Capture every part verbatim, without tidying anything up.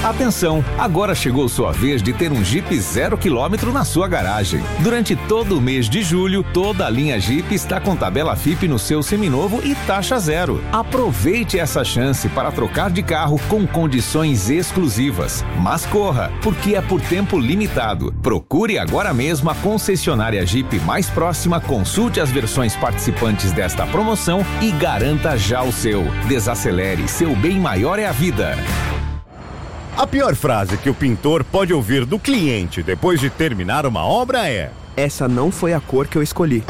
Atenção, agora chegou sua vez de ter um Jeep zero quilômetro na sua garagem. Durante todo o mês de julho, toda a linha Jeep está com tabela F I P no seu seminovo e taxa zero. Aproveite essa chance para trocar de carro com condições exclusivas. Mas corra, porque é por tempo limitado. Procure agora mesmo a concessionária Jeep mais próxima, consulte as versões participantes desta promoção e garanta já o seu. Desacelere, seu bem maior é a vida. A pior frase que o pintor pode ouvir do cliente depois de terminar uma obra é: essa não foi a cor que eu escolhi.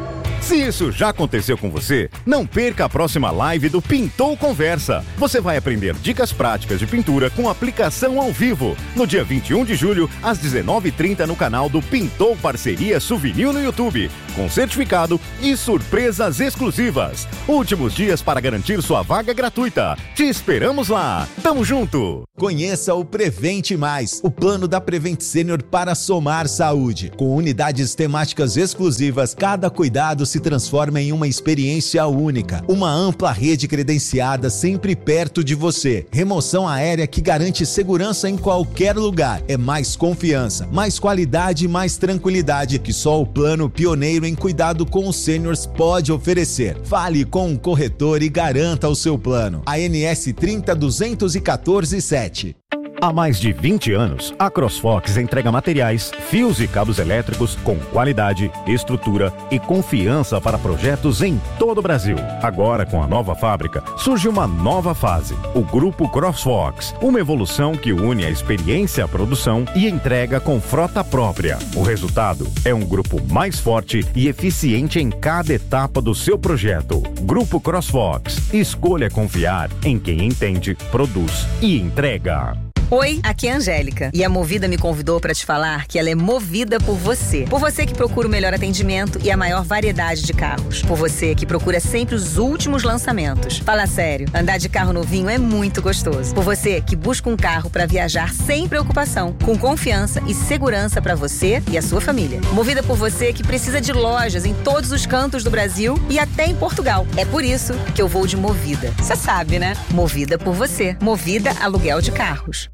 Se isso já aconteceu com você, não perca a próxima live do Pintou Conversa. Você vai aprender dicas práticas de pintura com aplicação ao vivo. No dia vinte e um de julho, às dezenove e trinta, no canal do Pintou Parceria Souvenir no YouTube. Com certificado e surpresas exclusivas. Últimos dias para garantir sua vaga gratuita. Te esperamos lá. Tamo junto! Conheça o Prevente Mais, o plano da Prevent Senior para somar saúde. Com unidades temáticas exclusivas, cada cuidado se transforma em uma experiência única. Uma ampla rede credenciada sempre perto de você. Remoção aérea que garante segurança em qualquer lugar. É mais confiança, mais qualidade e mais tranquilidade que só o plano pioneiro em cuidado com os sêniors pode oferecer. Fale com um corretor e garanta o seu plano. A N S trinta duzentos e quatorze sete. Há mais de vinte anos, a CrossFox entrega materiais, fios e cabos elétricos com qualidade, estrutura e confiança para projetos em todo o Brasil. Agora, com a nova fábrica, surge uma nova fase, o Grupo CrossFox, uma evolução que une a experiência à produção e entrega com frota própria. O resultado é um grupo mais forte e eficiente em cada etapa do seu projeto. Grupo CrossFox. Escolha confiar em quem entende, produz e entrega. Oi, aqui é a Angélica e a Movida me convidou para te falar que ela é movida por você. Por você que procura o melhor atendimento e a maior variedade de carros. Por você que procura sempre os últimos lançamentos. Fala sério, andar de carro novinho é muito gostoso. Por você que busca um carro para viajar sem preocupação, com confiança e segurança para você e a sua família. Movida por você que precisa de lojas em todos os cantos do Brasil e até em Portugal. É por isso que eu vou de Movida. Você sabe, né? Movida por você. Movida Aluguel de Carros.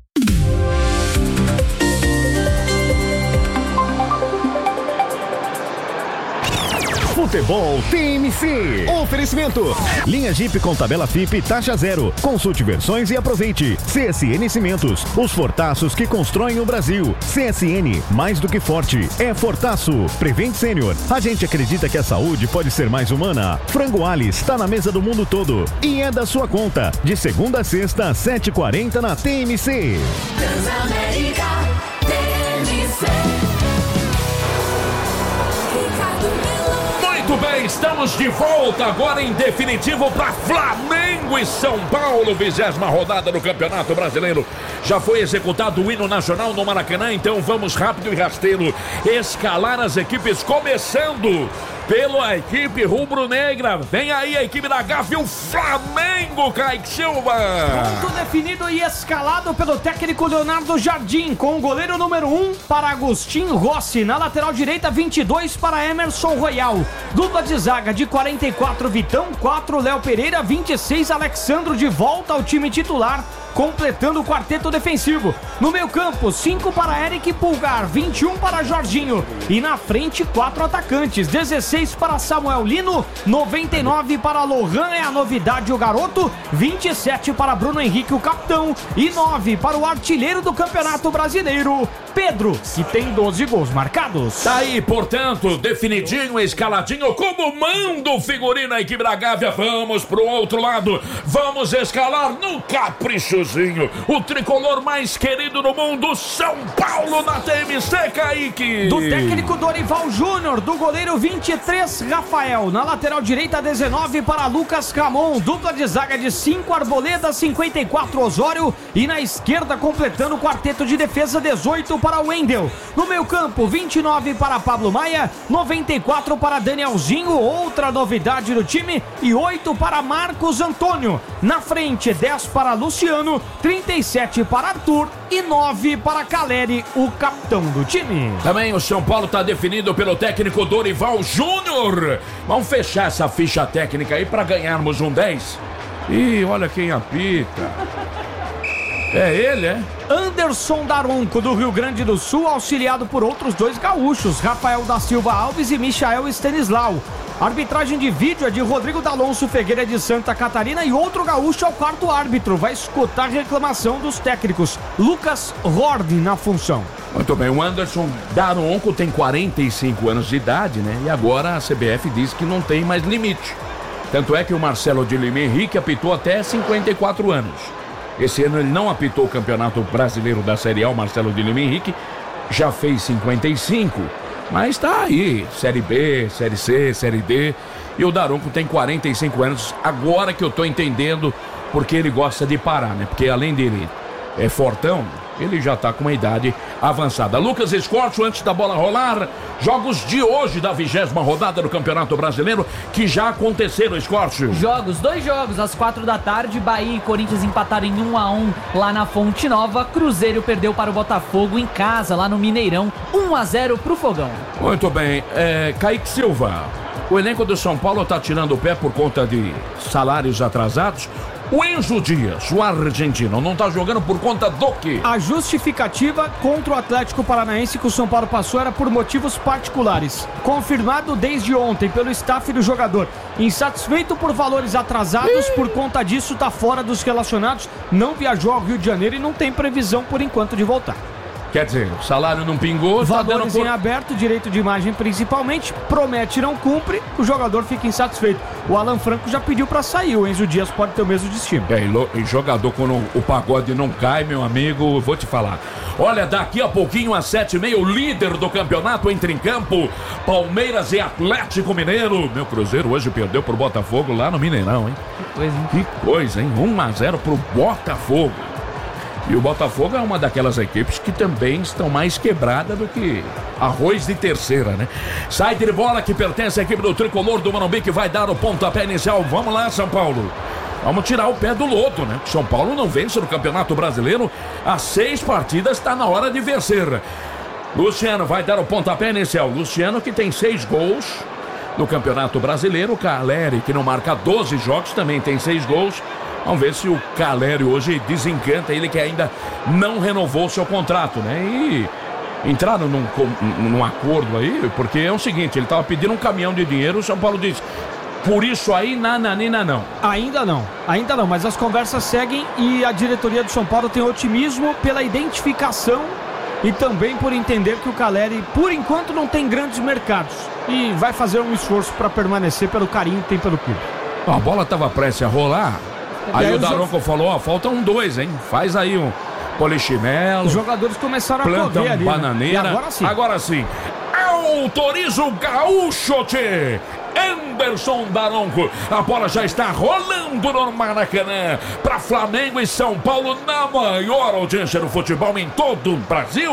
Futebol T M C. Oferecimento. Linha Jeep com tabela F I P taxa zero. Consulte versões e aproveite. C S N Cimentos. Os fortaços que constroem o Brasil. C S N, mais do que forte, é fortaço. Prevent Senior. A gente acredita que a saúde pode ser mais humana. Frango Ali está na mesa do mundo todo. E é da sua conta. De segunda a sexta, sete e quarenta na T M C. Transamérica T M C. Muito bem, estamos de volta agora em definitivo para Flamengo e São Paulo, vigésima rodada do Campeonato Brasileiro. Já foi executado o hino nacional no Maracanã, então vamos rápido e rasteiro escalar as equipes, começando pela equipe rubro-negra. Vem aí a equipe da Gávea, o Flamengo, Kaique Silva. Ponto definido e escalado pelo técnico Leonardo Jardim, com o goleiro número um para Agostinho Rossi, na lateral direita vinte e dois para Emerson Royal, dupla de zaga de quarenta e quatro Vitão, quatro Léo Pereira, vinte e seis Alexandro de volta ao time titular, completando o quarteto defensivo. No meio campo, cinco para Eric Pulgar, vinte e um para Jorginho. E na frente, quatro atacantes, dezesseis para Samuel Lino, noventa e nove para Lohan, é a novidade o garoto, vinte e sete para Bruno Henrique, o capitão, e nove para o artilheiro do Campeonato Brasileiro, Pedro, que tem doze gols marcados. Tá aí, portanto, definidinho, escaladinho, como manda o figurino a equipe da Gávea. Vamos pro outro lado, vamos escalar no caprichozinho o tricolor mais querido do mundo, São Paulo na T M C, Kaique. Do técnico Dorival Júnior, do goleiro vinte e três Rafael, na lateral direita dezenove para Lucas Camon, dupla de zaga de cinco Arboleda, cinquenta e quatro Osório, e na esquerda completando o quarteto de defesa dezoito para Wendel. No meio campo, vinte e nove para Pablo Maia, noventa e quatro para Danielzinho, outra novidade do time, e oito para Marcos Antônio. Na frente, dez para Luciano, trinta e sete para Arthur e nove para Caleri, o capitão do time. Também o São Paulo está definido pelo técnico Dorival Júnior. Vamos fechar essa ficha técnica aí para ganharmos um dez. Ih, olha quem apita. É ele, é? Anderson Daronco, do Rio Grande do Sul, auxiliado por outros dois gaúchos, Rafael da Silva Alves e Michael Stanislau. A arbitragem de vídeo é de Rodrigo D'Alonso Figueira de Santa Catarina e outro gaúcho é o quarto árbitro. Vai escutar a reclamação dos técnicos. Lucas Horde na função. Muito bem, o Anderson Daronco tem quarenta e cinco anos de idade, né? E agora a C B F diz que não tem mais limite. Tanto é que o Marcelo de Lima Henrique apitou até cinquenta e quatro anos. Esse ano ele não apitou o Campeonato Brasileiro da Série A, o Marcelo de Lima Henrique já fez cinquenta e cinco, mas tá aí, Série B, Série C, Série D, e o Daronco tem quarenta e cinco anos, agora que eu tô entendendo porque ele gosta de parar, né? Porque além dele é fortão, ele já tá com uma idade avançada. Lucas Escorcho, antes da bola rolar, jogos de hoje da vigésima rodada do Campeonato Brasileiro que já aconteceram, Escorcho. Jogos, dois jogos, às quatro da tarde, Bahia e Corinthians empataram em um a um lá na Fonte Nova, Cruzeiro perdeu para o Botafogo em casa, lá no Mineirão, um a zero pro Fogão. Muito bem, é, Kaique Silva, o elenco do São Paulo tá tirando o pé por conta de salários atrasados. O Enzo Dias, o argentino, não tá jogando por conta do quê? A justificativa contra o Atlético Paranaense que o São Paulo passou era por motivos particulares. Confirmado desde ontem pelo staff do jogador. Insatisfeito por valores atrasados, por conta disso tá fora dos relacionados, não viajou ao Rio de Janeiro e não tem previsão por enquanto de voltar. Quer dizer, o salário não pingou, valores tá dando por... em aberto, direito de imagem principalmente, promete não cumpre, o jogador fica insatisfeito. O Alan Franco já pediu pra sair, o Enzo Dias pode ter o mesmo destino. É, e jogador quando o pagode não cai, meu amigo, vou te falar. Olha, daqui a pouquinho às sete e meia, o líder do campeonato entra em campo, Palmeiras e Atlético Mineiro. Meu Cruzeiro hoje perdeu pro Botafogo lá no Mineirão, hein? Que coisa, hein? Que coisa, hein? um a zero pro Botafogo. E o Botafogo é uma daquelas equipes que também estão mais quebradas do que arroz de terceira, né? Sai de bola que pertence à equipe do Tricolor do Morumbi que vai dar o pontapé inicial. Vamos lá, São Paulo. Vamos tirar o pé do lodo, né? São Paulo não vence no Campeonato Brasileiro. Há seis partidas, está na hora de vencer. Luciano vai dar o pontapé inicial. Luciano que tem seis gols no Campeonato Brasileiro. Caleri, que não marca doze jogos, também tem seis gols. Vamos ver se o Caleri hoje desencanta, ele que ainda não renovou seu contrato, né? E entraram num, num acordo aí, porque é o seguinte, ele estava pedindo um caminhão de dinheiro, o São Paulo disse, por isso aí, nananina não. Ainda não, ainda não, mas as conversas seguem e a diretoria do São Paulo tem otimismo pela identificação e também por entender que o Caleri, por enquanto, não tem grandes mercados e vai fazer um esforço para permanecer pelo carinho que tem pelo clube. A bola estava prestes a rolar. Aí, aí o Daronco jo... falou, ó, falta um dois, hein? Faz aí um polichinelo. Os jogadores começaram a planta correr um ali, bananeira. Né? Agora sim. Agora sim. Autoriza o gaúcho, tchê. Anderson Daronco. A bola já está rolando no Maracanã. Para Flamengo e São Paulo na maior audiência do futebol em todo o Brasil.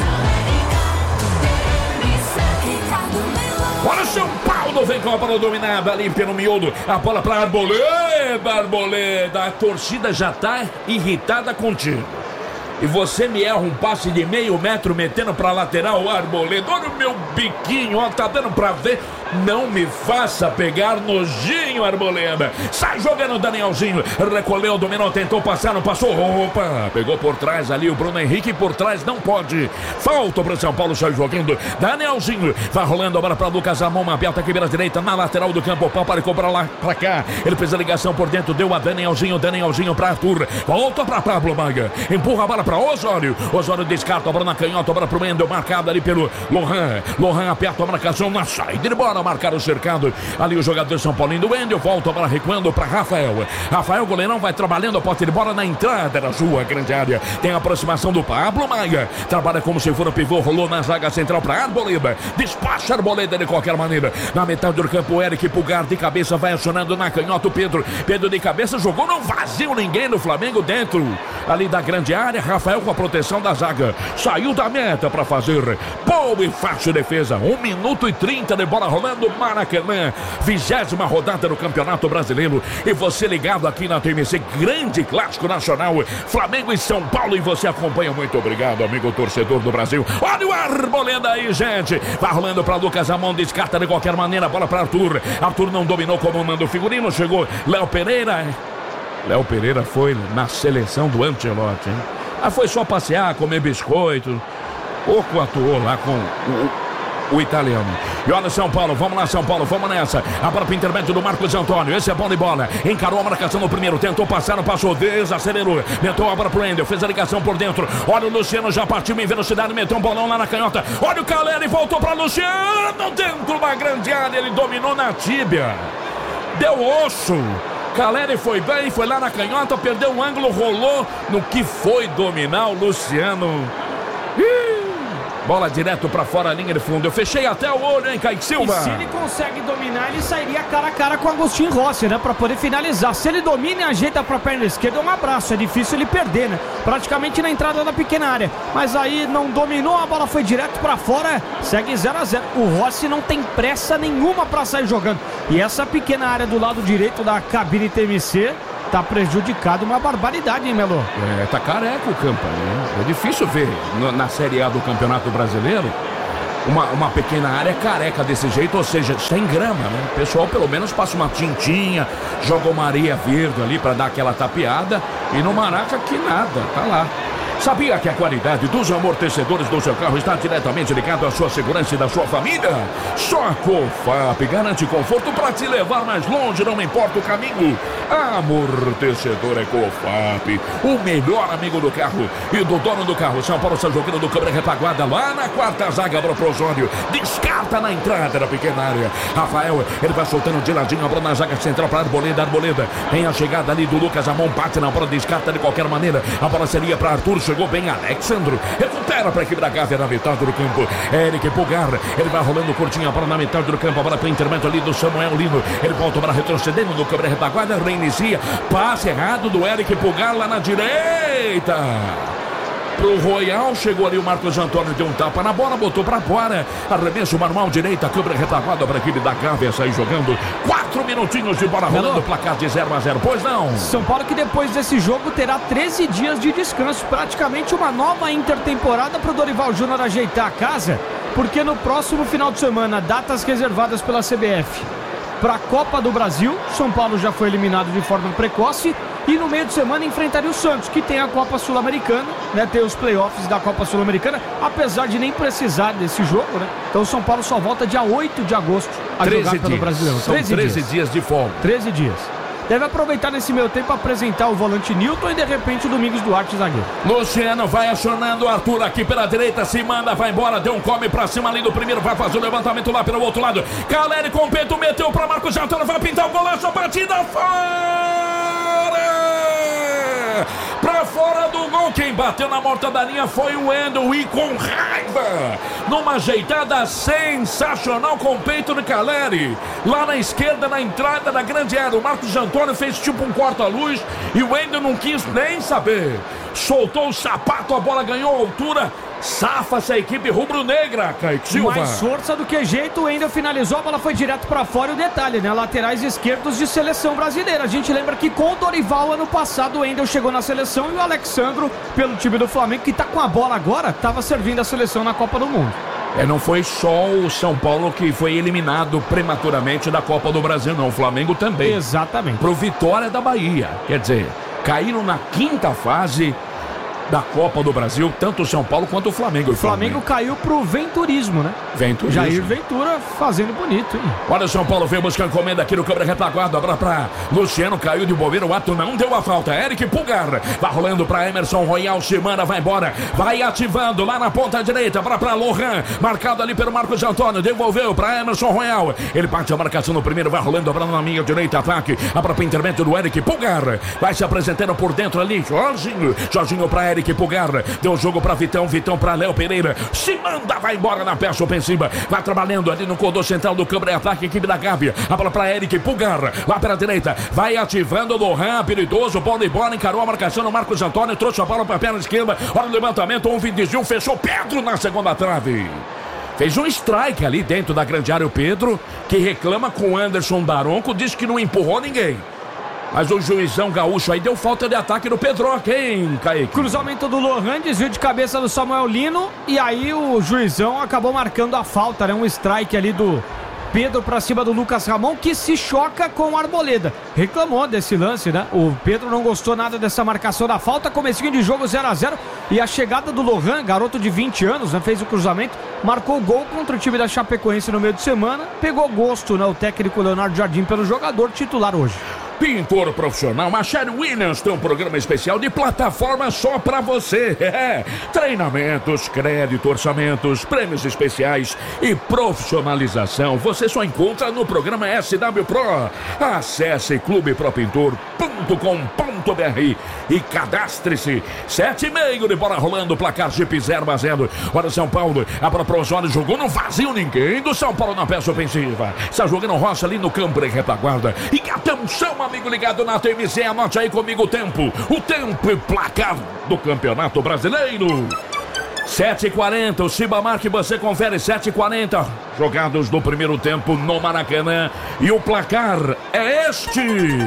Olha o São Paulo, vem com a bola dominada ali pelo miolo. A bola para Arboleda, Arboleda. A torcida já tá irritada contigo. E você me erra um passe de meio metro metendo pra lateral, Arboleda. Olha o meu biquinho, ó, tá dando pra ver. Não me faça pegar nojinho, Arboleda. Sai jogando o Danielzinho. Recolheu, dominou, tentou passar, não passou. Opa, pegou por trás ali o Bruno Henrique. Por trás não pode. Falta pro São Paulo, sai jogando. Danielzinho vai rolando a bola pra Lucas Amon. Aberta aqui pela direita, na lateral do campo. O pau para cobrar lá pra cá. Ele fez a ligação por dentro, deu a Danielzinho. Danielzinho pra Arthur. Volta pra Pablo Maga. Empurra a bola pra Osório. Osório descarta a bola na canhota. A bola pro Mendel, marcado ali pelo Lohan. Lohan aperta a marcação na saída de bola. Marcar o cercado. Ali o jogador São Paulino do Wendel. Volta a bola recuando para Rafael. Rafael, goleirão, vai trabalhando a posse de bola na entrada da sua grande área. Tem a aproximação do Pablo Maia. Trabalha como se for o pivô. Rolou na zaga central para Arboleda. Despacha Arboleda de qualquer maneira. Na metade do campo, Eric Pulgar de cabeça vai acionando na canhota o Pedro. Pedro de cabeça jogou, não vazio ninguém no Flamengo dentro ali da grande área. Rafael com a proteção da zaga. Saiu da meta para fazer boa e fácil defesa. um minuto e trinta de bola rolando. Maracanã, vigésima rodada do Campeonato Brasileiro. E você ligado aqui na T M C, grande clássico nacional, Flamengo e São Paulo. E você acompanha, muito obrigado, amigo torcedor do Brasil. Olha o Arboleda aí, gente. Vai rolando para Lucas Amon, descarta de qualquer maneira. Bola para Arthur. Arthur não dominou como manda o figurino. Chegou Léo Pereira. Léo Pereira foi na seleção do Ancelotti, hein? Ah, foi só passear, comer biscoito. Pouco atuou lá com o, o italiano. E olha São Paulo, vamos lá São Paulo, vamos nessa. A bola para o intermédio do Marcos Antônio. Esse é bom de bola. Encarou a marcação no primeiro, tentou passar, não passou, desacelerou. Meteu a bola pro Wendel, fez a ligação por dentro. Olha o Luciano, já partiu em velocidade, meteu um bolão lá na canhota. Olha o Caleri, voltou para Luciano. Dentro da grande área, ele dominou na tíbia. Deu osso. Caleri foi bem, foi lá na canhota, perdeu o ângulo, rolou no que foi dominar o Luciano. Ih, bola direto pra fora, a linha de fundo. Eu fechei até o olho, hein, Kaique Silva? E se ele consegue dominar, ele sairia cara a cara com o Agostinho Rossi, né? Pra poder finalizar. Se ele domina e ajeita pra perna esquerda, é um abraço. É difícil ele perder, né? Praticamente na entrada da pequena área. Mas aí não dominou, a bola foi direto pra fora. Segue zero a zero. O Rossi não tem pressa nenhuma pra sair jogando. E essa pequena área do lado direito da cabine T M C tá prejudicado, uma barbaridade, hein, Melo? É, tá careca o campo, né? É difícil ver no, na Série A do Campeonato Brasileiro uma, uma pequena área careca desse jeito, ou seja, sem grama, né? O pessoal pelo menos passa uma tintinha, joga uma areia verde ali pra dar aquela tapeada, e no Maraca que nada, tá lá. Sabia que a qualidade dos amortecedores do seu carro está diretamente ligada à sua segurança e da sua família? Só a Cofap garante conforto para te levar mais longe, não importa o caminho. Amortecedor é Cofap, o melhor amigo do carro e do dono do carro. São Paulo está jogando do câmera retaguarda lá na quarta zaga para o Prosório. Descarta na entrada da pequena área. Rafael, ele vai soltando de ladinho a bola na zaga central para Arboleda. Arboleda tem a chegada ali do Lucas Amon, bate na bola, descarta de qualquer maneira. A bola seria para Arthur. Chegou bem Alexandro, recupera para a equipe da Gávea na metade do campo. Eric Pulgar, ele vai rolando curtinho a bola na metade do campo, a bola para o intermédio ali do Samuel Lino. Ele volta para retrocedendo no câmera retaguarda, reinicia, passe errado do Eric Pulgar lá na direita. Pro Royal, chegou ali o Marcos Antônio, deu um tapa na bola, botou pra fora, arremesso manual direita, câmera retaguarda para a equipe da Gávea sair jogando. Quatro minutinhos de bola rolando, placar de zero a zero, pois não? São Paulo que depois desse jogo terá treze dias de descanso, praticamente uma nova intertemporada pro Dorival Júnior ajeitar a casa, porque no próximo final de semana, datas reservadas pela C B F para a Copa do Brasil, São Paulo já foi eliminado de forma precoce. E no meio de semana enfrentaria o Santos, que tem a Copa Sul-Americana, né? Tem os playoffs da Copa Sul-Americana, apesar de nem precisar desse jogo, né? Então o São Paulo só volta dia oito de agosto a jogar pelo Brasileirão. São treze dias de folga. treze dias. Deve aproveitar nesse meio tempo para apresentar o volante Nilton e de repente o Domingos Duarte zagueiro. Luciano vai acionando o Arthur aqui pela direita, se manda, vai embora, deu um come pra cima ali do primeiro, vai fazer o levantamento lá pelo outro lado. Caleri com o peito, meteu pra Marcos Antônio, vai pintar o golaço, a batida fora! Pra fora do gol, quem bateu na morta da linha foi o Wendel e com raiva, numa ajeitada sensacional com o peito de Caleri, lá na esquerda, na entrada da grande área. O Marcos Antônio fez tipo um corta-luz e o Wendel não quis nem saber, soltou o sapato, a bola ganhou altura. Safa-se a equipe rubro-negra, Kaique Silva. Mais força do que jeito, o Wendel finalizou, a bola foi direto pra fora. E o detalhe, né? Laterais esquerdos de seleção brasileira. A gente lembra que com o Dorival, ano passado, o Wendel chegou na seleção e o Alexandro, pelo time do Flamengo, que tá com a bola agora, tava servindo a seleção na Copa do Mundo. É, não foi só o São Paulo que foi eliminado prematuramente da Copa do Brasil, não. O Flamengo também. Exatamente. Pro Vitória da Bahia. Quer dizer, caíram na quinta fase da Copa do Brasil, tanto o São Paulo quanto o Flamengo. O Flamengo, Flamengo caiu pro Venturismo, né? Venturismo. Jair Ventura fazendo bonito, hein? Olha o São Paulo, veio buscando encomenda aqui no câmera retaguarda, agora pra Luciano, caiu de bobeira, o ato não deu a falta. Eric Pulgar, vai rolando pra Emerson Royal, semana, vai embora, vai ativando lá na ponta direita, pra, pra Lohan, marcado ali pelo Marcos Antônio, devolveu pra Emerson Royal, ele parte a marcação no primeiro, vai rolando a bola na minha direita, ataque, a própria intermédio do Eric Pulgar, vai se apresentando por dentro ali, Jorginho, Jorginho pra Eric Pulgar, deu o jogo pra Vitão, Vitão pra Léo Pereira, se manda, vai embora na peça ofensiva, vai trabalhando ali no corredor central do câmera de ataque, equipe da Gávea, a bola pra Eric Pulgar, lá pela direita, vai ativando o Lohan, perigoso, bola e bola, encarou a marcação no Marcos Antônio, trouxe a bola pra perna esquerda, olha o levantamento, um vinte e um, fechou Pedro na segunda trave. Fez um strike ali dentro da grande área o Pedro, que reclama com o Anderson Daronco, diz que não empurrou ninguém. Mas o juizão gaúcho aí deu falta de ataque no Pedroca, hein, Kaique? Cruzamento do Lohan, desvio de cabeça do Samuel Lino. E aí o juizão acabou marcando a falta, né? Um strike ali do Pedro pra cima do Lucas Ramon, que se choca com o Arboleda. Reclamou desse lance, né? O Pedro não gostou nada dessa marcação da falta. Comecinho de jogo zero a zero. E a chegada do Lohan, garoto de vinte anos, né? Fez o cruzamento, marcou gol contra o time da Chapecoense no meio de semana. Pegou gosto, né? O técnico Leonardo Jardim pelo jogador titular hoje. Pintor profissional, a Sherry Williams tem um programa especial de plataforma só pra você. É. Treinamentos, crédito, orçamentos, prêmios especiais e profissionalização. Você só encontra no programa S W Pro. Acesse clube pro pintor ponto com ponto b r e cadastre-se. Sete e meio de bola rolando, placar Jeep zero a zero. Olha São Paulo, a Proprozone jogou no vazio, ninguém do São Paulo na peça ofensiva. Está jogando Roça ali no campo de retaguarda. E atenção, amigo ligado na T M C, anote aí comigo o tempo. O tempo e placar do Campeonato Brasileiro. sete e quarenta, o Cibamar que você confere, sete e quarenta. Jogados do primeiro tempo no Maracanã. E o placar é este.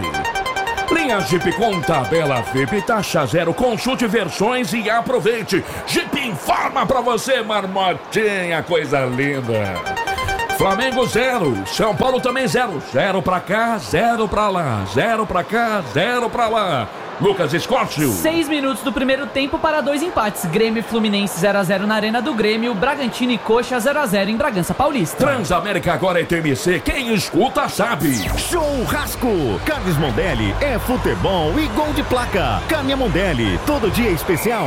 Linha Jeep com tabela F I P, taxa zero, consulte versões e aproveite. Jeep informa pra você, marmotinha, coisa linda. Flamengo zero, São Paulo também zero. Zero pra cá, zero pra lá. Zero pra cá, zero pra lá. Lucas Escócio. Seis minutos do primeiro tempo para dois empates. Grêmio e Fluminense zero a zero na Arena do Grêmio. Bragantino e Coxa zero a zero em Bragança Paulista. Transamérica agora é T M C. Quem escuta sabe. Churrasco. Carnes Mondelli é futebol e gol de placa. Carne Mondelli, todo dia especial.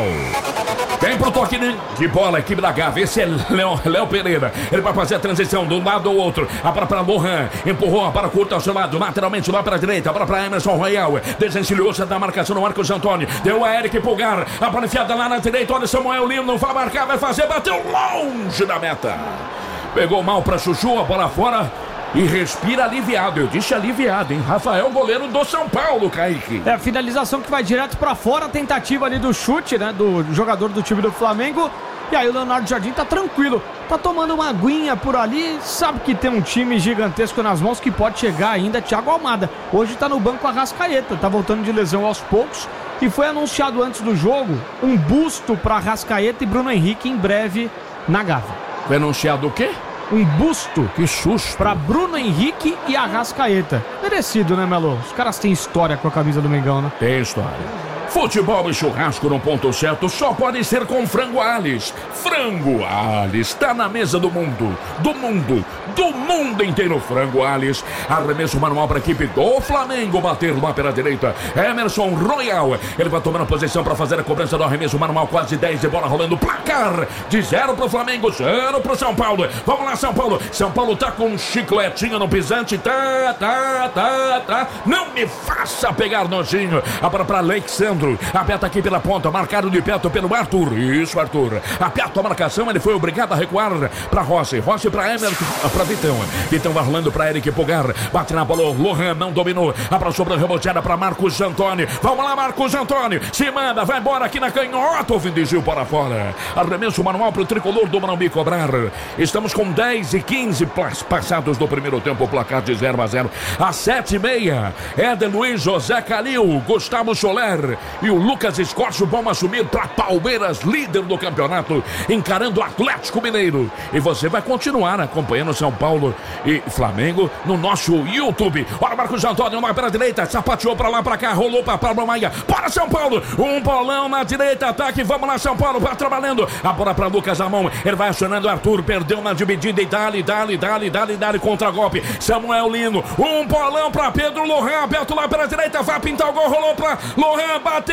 Vem pro toque de bola, equipe da Gávea. Esse é Léo, Léo Pereira. Ele vai fazer a transição de um lado ao outro. A bola para Lohan. Empurrou a bola curta ao seu lado. Lateralmente lá para a direita. A bola para Emerson Royal. Desencilhou-se da marcação no Marcos Antônio. Deu a Eric Pulgar. A bola enfiada lá na direita. Olha Samuel Lino. Não vai marcar, vai fazer. Bateu longe da meta. Pegou mal para Chuchu. A bola fora. E respira aliviado, eu disse aliviado, hein? Rafael, goleiro do São Paulo, Kaique. É a finalização que vai direto pra fora, a tentativa ali do chute, né? Do jogador do time do Flamengo. E aí o Leonardo Jardim tá tranquilo, tá tomando uma aguinha por ali, sabe que tem um time gigantesco nas mãos que pode chegar ainda. Thiago Almada, hoje tá no banco Arrascaeta, tá voltando de lesão aos poucos. E foi anunciado antes do jogo um busto pra Arrascaeta e Bruno Henrique em breve na Gávea. Foi anunciado o quê? Um busto, que susto, pra Bruno Henrique e Arrascaeta. Merecido, né, Melo? Os caras têm história com a camisa do Mengão, né? Tem história. Futebol e churrasco no ponto certo só pode ser com Frango Ales. Frango Ales tá na mesa do mundo, do mundo, do mundo inteiro. Frango Ales, arremesso manual para a equipe do Flamengo, bater lá pela direita. Emerson Royal, ele vai tomando posição para fazer a cobrança do arremesso manual, quase dez de bola rolando, placar de zero pro Flamengo, zero pro São Paulo. Vamos lá, São Paulo. São Paulo tá com um chicletinho no pisante, tá, tá, tá, tá. Não me faça pegar nojinho. Agora para Alexandre. Aperta aqui pela ponta, marcado de perto pelo Arthur. Isso, Arthur. Aperta a marcação, ele foi obrigado a recuar para Rossi. Rossi para Emerson, para Vitão. Vitão vai rolando para Eric Pulgar. Bate na bola, Lohan não dominou. A pra sobra reboteada para Marcos Antônio. Vamos lá, Marcos Antônio. Se manda, vai embora aqui na canhota. O Vindigil para fora. Arremesso manual para o tricolor do Morumbi cobrar. Estamos com dez e quinze passados do primeiro tempo. Placar de zero a zero. Às sete e meia. Éder Luiz, José Calil, Gustavo Soler e o Lucas Escócio vão assumir para Palmeiras, líder do campeonato, encarando o Atlético Mineiro. E você vai continuar acompanhando São Paulo e Flamengo no nosso YouTube. Olha Marcos Antônio, uma pela direita, sapateou para lá, para cá, rolou para Pablo Maia. Para São Paulo, um bolão na direita, ataque, vamos lá São Paulo, vai trabalhando. A bola para Lucas Amon, ele vai acionando o Arthur, perdeu na dividida e dali, dali, dali, dali, dali, contra golpe. Samuel Lino, um bolão para Pedro Lohan, aberto lá pela direita, vai pintar o gol, rolou para Lohan, bateu,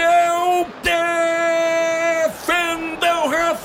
defendeu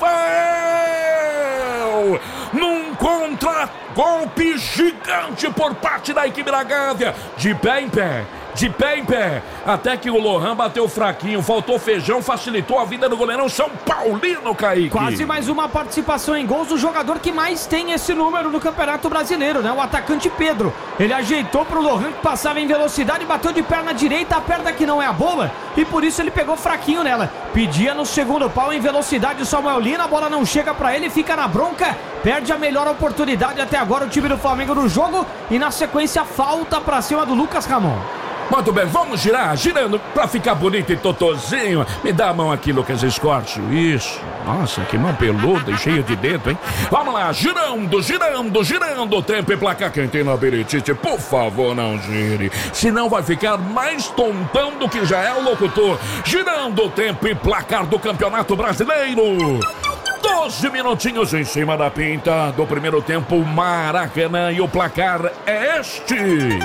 Rafael num contra-golpe gigante por parte da equipe da Gávea, de pé em pé, de pé em pé, até que o Lohan bateu fraquinho, faltou feijão, facilitou a vida do goleirão São Paulino, Kaique. Quase mais uma participação em gols do jogador que mais tem esse número no Campeonato Brasileiro, né? O atacante Pedro. Ele ajeitou pro Lohan que passava em velocidade, bateu de perna direita, a perna que não é a boa, e por isso ele pegou fraquinho nela. Pedia no segundo pau em velocidade o Samuel Lino, a bola não chega pra ele, fica na bronca, perde a melhor oportunidade até agora o time do Flamengo no jogo, e na sequência falta pra cima do Lucas Ramon. Muito bem, vamos girar, girando pra ficar bonito e totozinho. Me dá a mão aqui, Lucas Escorcio. Isso. Nossa, que mão peluda e cheia de dedo, hein? Vamos lá, girando, girando, girando. Tempo e placar. Quem tem labirintite, por favor, não gire. Senão vai ficar mais tontão do que já é o locutor. Girando o tempo e placar do Campeonato Brasileiro. doze minutinhos em cima da pinta do primeiro tempo, Maracanã, e o placar é este.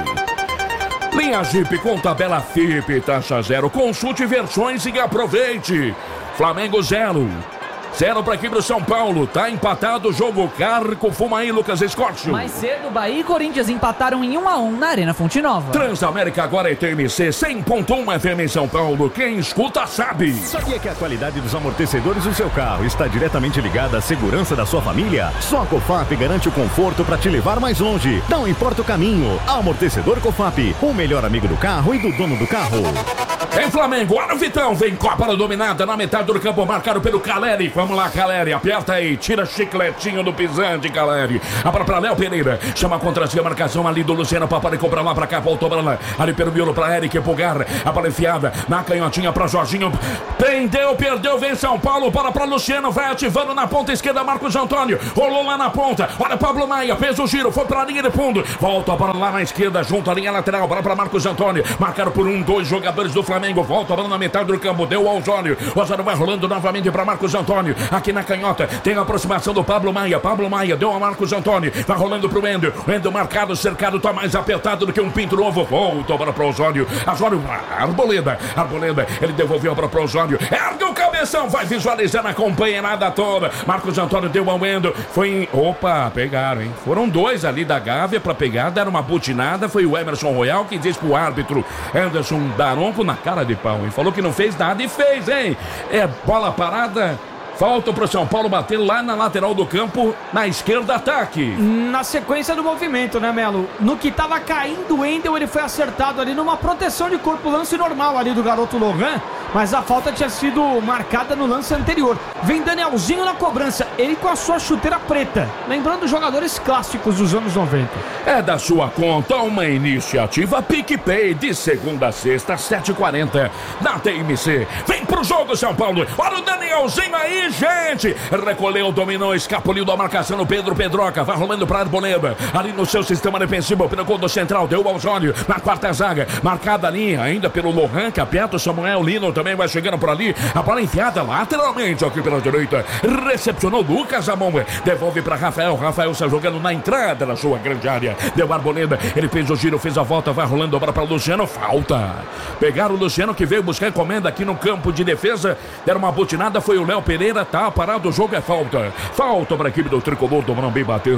Linha Jeep com tabela F I P, taxa zero. Consulte versões e aproveite. Flamengo zero. Zero para a equipe do São Paulo. Tá empatado o jogo. Carco, fuma aí, Lucas Escorcio. Mais cedo, Bahia e Corinthians empataram em um a um na Arena Fonte Nova. Transamérica agora é T M C cem ponto um F M em São Paulo. Quem escuta sabe. Sabia que a qualidade dos amortecedores do seu carro está diretamente ligada à segurança da sua família? Só a Cofap garante o conforto para te levar mais longe. Não importa o caminho. Amortecedor Cofap, o melhor amigo do carro e do dono do carro. Em Flamengo, olha o Vitão. Vem Copa dominada na metade do campo, marcado pelo Caleri. Vamos lá, Caleri, aperta aí, tira chicletinho do pisante, Caleri. Abra pra Léo Pereira, chama contra si a marcação ali do Luciano Paparico pra lá, pra cá, voltou pra lá, ali pelo miolo pra Eric Pulgar, a bola enfiada na canhotinha pra Jorginho, prendeu, perdeu, vem São Paulo, bola pra Luciano, vai ativando na ponta esquerda, Marcos Antônio, rolou lá na ponta, olha Pablo Maia, fez o giro, foi pra linha de fundo, volta a bola lá na esquerda, junto à linha lateral, bola pra Marcos Antônio, marcaram por um, dois jogadores do Flamengo, volta a bola na metade do campo, deu ao Osório, o Osório vai rolando novamente pra Marcos Antônio, aqui na canhota, tem a aproximação do Pablo Maia, Pablo Maia deu a Marcos Antônio, vai rolando pro Wendel, Wendel marcado, cercado, tá mais apertado do que um pinto novo, volta a bola pro Osório, Osório, Arboleda, Arboleda, ele devolveu a bola pro Osório, ergue o cabeção, vai visualizando a companheirada toda, Marcos Antônio deu ao Wendel, foi em, opa, pegaram, hein, foram dois ali da Gávea pra pegar, deram uma butinada, foi o Emerson Royal que diz pro árbitro, Anderson Daronco na cara de pau, hein, falou que não fez nada e fez, hein, é bola parada. Falta pro São Paulo bater lá na lateral do campo, na esquerda, ataque. Na sequência do movimento, né, Melo? No que tava caindo o Wendel, ele foi acertado ali numa proteção de corpo, lance normal ali do garoto Lohan, mas a falta tinha sido marcada no lance anterior. Vem Danielzinho na cobrança, ele com a sua chuteira preta, lembrando os jogadores clássicos dos anos noventa. É da sua conta uma iniciativa PicPay de segunda a sexta, sete e quarenta, na T M C. Vem pro jogo, São Paulo, olha o Danielzinho aí, gente, recolheu, dominou, escapuliu da marcação no Pedro Pedroca, vai rolando para Arboleda, ali no seu sistema defensivo, pelo gol do central, deu ao Osório, na quarta zaga, marcada a linha, ainda pelo Lohan, que aperta o Samuel Lino, também vai chegando por ali, a bola enfiada lateralmente, aqui pela direita, recepcionou Lucas Amon, devolve para Rafael, Rafael está jogando na entrada da sua grande área, deu Arboleda, ele fez o giro, fez a volta, vai rolando a bola para Luciano, falta, pegaram o Luciano que veio buscar encomenda aqui no campo de defesa, deram uma butinada, foi o Léo Pereira, tá parado, o jogo é falta. Falta para a equipe do Tricolor do Morumbi bater.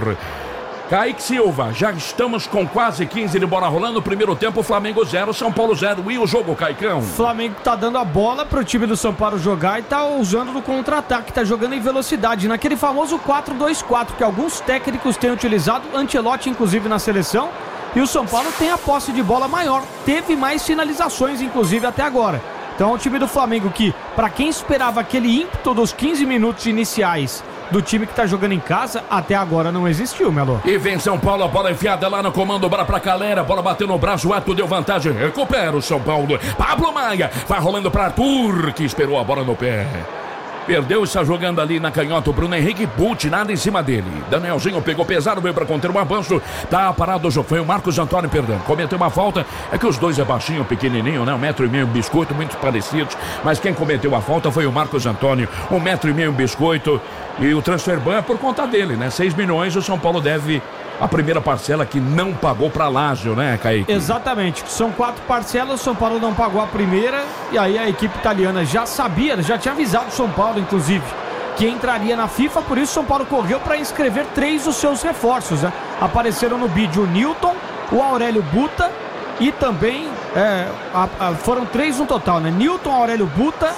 Kaique Silva, já estamos com quase quinze de bola rolando. Primeiro tempo, Flamengo zero, São Paulo zero. E o jogo, Caicão? Flamengo tá dando a bola pro time do São Paulo jogar e tá usando no contra-ataque, tá jogando em velocidade, naquele famoso quatro dois quatro que alguns técnicos têm utilizado, Ancelotti inclusive na seleção. E o São Paulo tem a posse de bola maior, teve mais finalizações inclusive até agora. Então o time do Flamengo que, para quem esperava aquele ímpeto dos quinze minutos iniciais do time que tá jogando em casa, até agora não existiu, Melo. E vem São Paulo, a bola enfiada lá no comando, bola pra Calera, bola bateu no braço, o Ato deu vantagem, recupera o São Paulo. Pablo Maia, vai rolando pra Arthur, que esperou a bola no pé. Perdeu, está jogando ali na canhota o Bruno Henrique, Bute, nada em cima dele. Danielzinho pegou pesado, veio para conter um avanço, tá parado o jogo, foi o Marcos Antônio, perdão, cometeu uma falta, é que os dois é baixinho, pequenininho, né, um metro e meio, biscoito, muito parecidos, mas quem cometeu a falta foi o Marcos Antônio, um metro e meio, biscoito, e o transfer ban é por conta dele, né, seis milhões, o São Paulo deve a primeira parcela que não pagou para Lazio, né, Kaique? Exatamente, são quatro parcelas, o São Paulo não pagou a primeira, e aí a equipe italiana já sabia, já tinha avisado o São Paulo, inclusive, que entraria na FIFA, por isso o São Paulo correu para inscrever três dos seus reforços, né? Apareceram no bid o Newton, o Aurélio Buta e também, é, a, a, foram três no total, né? Newton, Aurélio Buta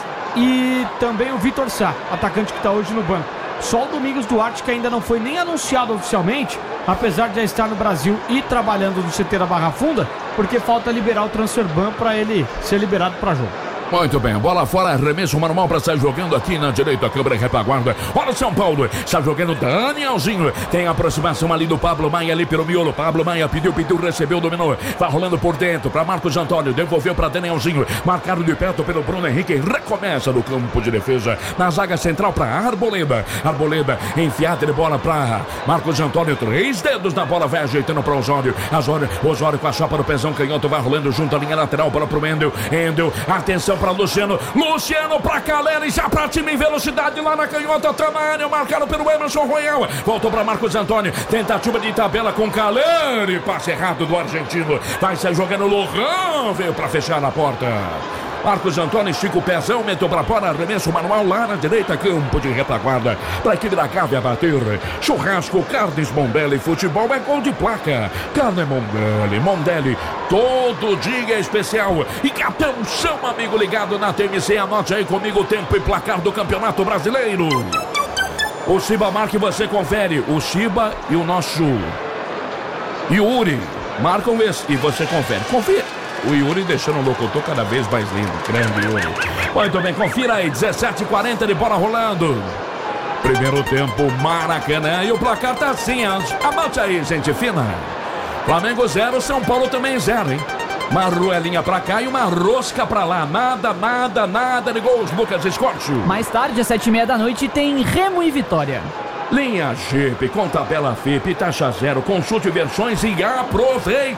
e também o Vitor Sá, atacante que está hoje no banco. Só o Domingos Duarte, que ainda não foi nem anunciado oficialmente, apesar de já estar no Brasil e trabalhando no C T da Barra Funda, porque falta liberar o transfer ban para ele ser liberado para jogo. Muito bem, bola fora, arremesso manual para sair jogando aqui na direita, câmera retaguarda. Olha o São Paulo, está jogando Danielzinho. Tem aproximação ali do Pablo Maia ali pelo miolo. Pablo Maia pediu, pediu, recebeu, dominou. Vai rolando por dentro para Marcos Antônio, devolveu para Danielzinho. Marcado de perto pelo Bruno Henrique, recomeça no campo de defesa. Na zaga central para Arboleda. Arboleda enfiada de bola para Marcos Antônio, três dedos na bola, vai ajeitando para Osório. Osório, Osório com a chapa no pezão canhoto, vai rolando junto à linha lateral para pro Endel. Endel, atenção para Luciano, Luciano para Caleri, já para time em velocidade lá na canhota, Tamário, marcado pelo Emerson Royal, voltou para Marcos Antônio, tentativa de tabela com Caleri, passe errado do argentino, vai sair jogando Lohan, veio para fechar na porta. Marcos Antônio estica o pezão, meteu para fora, arremesso manual lá na direita, campo de retaguarda, para a equipe da Gávea bater. Churrasco, carnes Mondelli, futebol é gol de placa. Carne Mondelli, Mondelli, todo dia é especial. E atenção, amigo ligado na T M C, anote aí comigo o tempo e placar do Campeonato Brasileiro. O Shiba marca e você confere. O Shiba e o nosso Yuri marcam esse e você confere. Confira. O Yuri deixando o locutor cada vez mais lindo. Grande Yuri. Muito bem, confira aí. dezessete e quarenta de bola rolando. Primeiro tempo, Maracanã. E o placar tá assim, antes. Anote aí, gente fina. Flamengo zero, São Paulo também zero, hein? Uma ruelinha pra cá e uma rosca pra lá. Nada, nada, nada de gols, Lucas Escorcho. Mais tarde, às sete e meia da noite, tem Remo e Vitória. Linha Jeep com tabela F I P, taxa zero. Consulte versões e aproveite.